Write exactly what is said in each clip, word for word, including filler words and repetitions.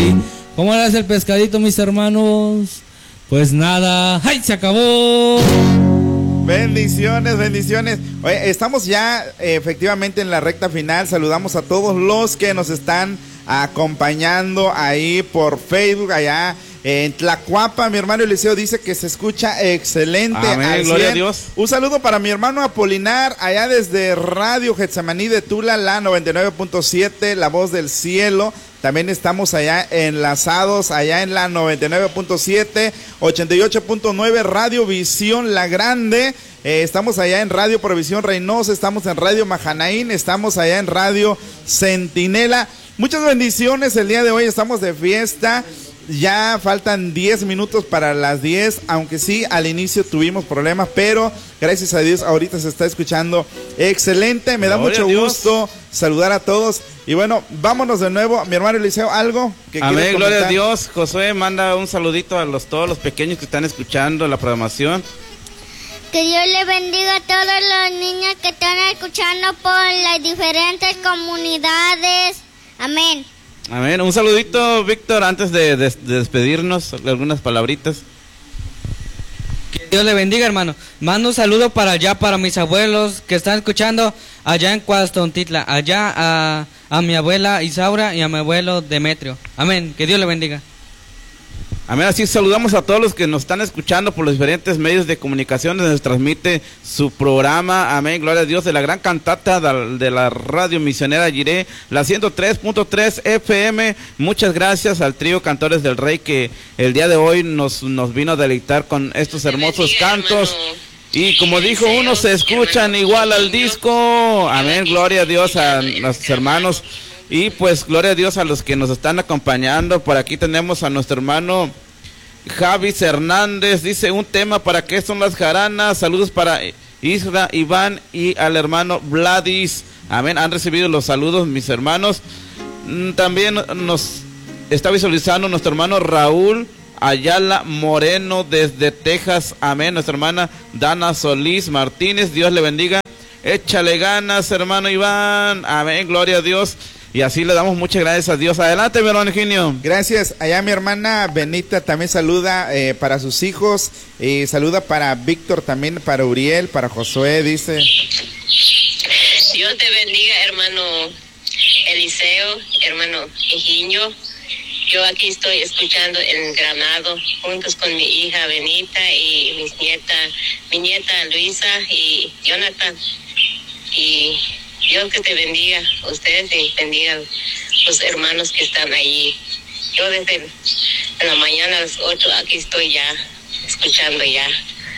sí. ¿Cómo le hace el pescadito, mis hermanos? Pues nada, ¡ay, se acabó! Bendiciones, bendiciones. Oye, estamos ya eh, efectivamente en la recta final. Saludamos a todos los que nos están acompañando ahí por Facebook, allá en Tlacuapa. Mi hermano Eliseo dice que se escucha excelente. Amén, gloria a Dios. Un saludo para mi hermano Apolinar, allá desde Radio Getsemaní de Tula, la noventa y nueve punto siete, La Voz del Cielo. También estamos allá enlazados, allá en la noventa y nueve punto siete, ochenta y ocho punto nueve, Radio Visión La Grande. Eh, estamos allá en Radio Provisión Reynosa, estamos en Radio Majanaín, estamos allá en Radio Centinela. Muchas bendiciones el día de hoy, estamos de fiesta. Ya faltan diez minutos para las diez, aunque sí, al inicio tuvimos problemas, pero gracias a Dios ahorita se está escuchando excelente. Me da Gloria mucho a Dios. gusto saludar a todos. Y bueno, vámonos de nuevo. Mi hermano Eliseo, ¿algo que quieras Amén, gloria a comentar? Dios. Josué manda un saludito a los todos los pequeños que están escuchando la programación. Que Dios le bendiga a todos los niños que están escuchando por las diferentes comunidades. Amén. Amén. Un saludito, Víctor, antes de, de, de despedirnos, algunas palabritas. Que Dios le bendiga, hermano. Mando un saludo para allá, para mis abuelos que están escuchando allá en Cuastontitla, allá a, a mi abuela Isaura y a mi abuelo Demetrio. Amén. Que Dios le bendiga. Amén, así saludamos a todos los que nos están escuchando por los diferentes medios de comunicación donde nos transmite su programa. Amén, gloria a Dios, de la gran cantata de la radio misionera Jiré, la ciento tres punto tres F M. Muchas gracias al trío Cantores del Rey que el día de hoy nos, nos vino a deleitar con estos hermosos cantos. Y como dijo uno, se escuchan igual al disco. Amén, gloria a Dios a nuestros hermanos. Y pues gloria a Dios a los que nos están acompañando. Por aquí tenemos a nuestro hermano Javis Hernández. Dice un tema, ¿para qué son las jaranas? Saludos para Isra, Iván y al hermano Vladis. Amén, han recibido los saludos mis hermanos. También nos está visualizando nuestro hermano Raúl Ayala Moreno desde Texas. Amén, nuestra hermana Dana Solís Martínez. Dios le bendiga. Échale ganas, hermano Iván. Amén, gloria a Dios. Y así le damos muchas gracias a Dios. Adelante, mi hermano Eugenio. Gracias. Allá mi hermana Benita también saluda eh, para sus hijos. Y saluda para Víctor, también para Uriel, para Josué, dice. Dios te bendiga, hermano Eliseo, hermano Eugenio. Yo aquí estoy escuchando en Granado, juntos con mi hija Benita y mis nietas, mi nieta Luisa y Jonathan. Y Dios que te bendiga, ustedes y bendiga a los hermanos que están allí. Yo desde la mañana a las ocho aquí estoy ya, escuchando ya.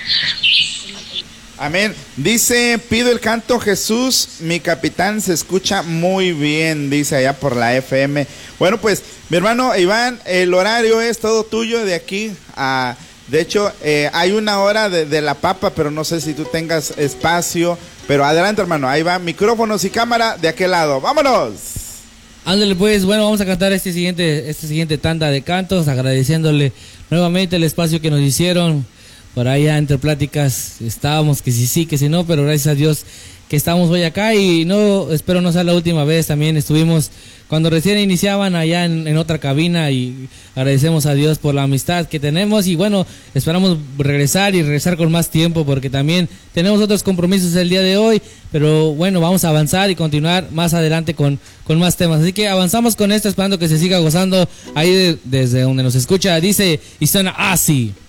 Amén. Dice, pido el canto Jesús, mi capitán, se escucha muy bien, dice allá por la F M. Bueno, pues, mi hermano Iván, el horario es todo tuyo de aquí a... De hecho, eh, hay una hora de, de la papa, pero no sé si tú tengas espacio. Pero adelante, hermano, ahí va, micrófonos y cámara de aquel lado. ¡Vámonos! Ándale pues, bueno, vamos a cantar este siguiente, este siguiente tanda de cantos, agradeciéndole nuevamente el espacio que nos hicieron. Por allá entre pláticas estábamos, que sí, sí, que sí, no, pero gracias a Dios que estamos hoy acá y no, espero no sea la última vez. También estuvimos cuando recién iniciaban allá en, en otra cabina y agradecemos a Dios por la amistad que tenemos y bueno, esperamos regresar y regresar con más tiempo porque también tenemos otros compromisos el día de hoy, pero bueno, vamos a avanzar y continuar más adelante con, con más temas. Así que avanzamos con esto esperando que se siga gozando ahí de, desde donde nos escucha. Dice y suena así.